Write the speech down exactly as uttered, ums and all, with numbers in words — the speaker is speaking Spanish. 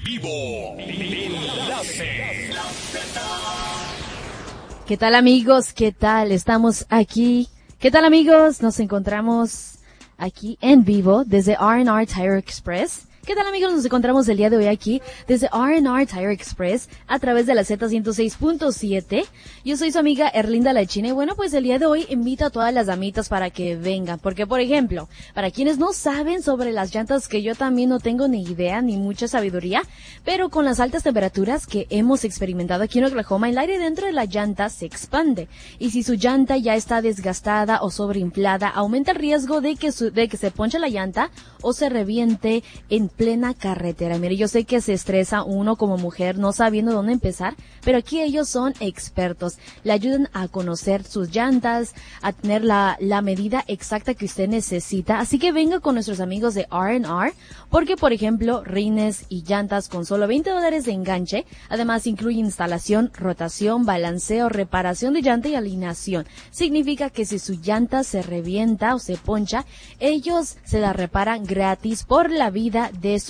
vivo. Enlace. ¿Qué tal, amigos? ¿Qué tal? Estamos aquí. ¿Qué tal, amigos? Nos encontramos aquí en vivo desde R and R Tire Express. ¿Qué tal, amigos? Nos encontramos el día de hoy aquí desde R and R Tire Express a través de la Z ciento seis punto siete. Yo soy su amiga Erlinda La China y bueno, pues el día de hoy invito a todas las damitas para que vengan. Porque, por ejemplo, para quienes no saben sobre las llantas, que yo también no tengo ni idea ni mucha sabiduría, pero con las altas temperaturas que hemos experimentado aquí en Oklahoma, el aire dentro de la llanta se expande. Y si su llanta ya está desgastada o sobreinflada, aumenta el riesgo de que, su, de que se ponche la llanta o se reviente en plena carretera. Mire, yo sé que se estresa uno como mujer no sabiendo dónde empezar, pero aquí ellos son expertos. Le ayudan a conocer sus llantas, a tener la, la medida exacta que usted necesita. Así que venga con nuestros amigos de R and R, porque, por ejemplo, rines y llantas con solo veinte dólares de enganche. Además, incluye instalación, rotación, balanceo, reparación de llanta y alineación. Significa que si su llanta se revienta o se poncha, ellos se la reparan gratis por la vida de su